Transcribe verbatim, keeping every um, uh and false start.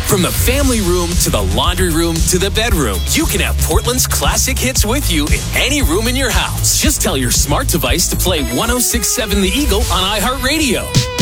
From the family room to the laundry room to the bedroom, you can have Portland's classic hits with you in any room in your house. Just tell your smart device to play one oh six point seven The Eagle on iHeartRadio.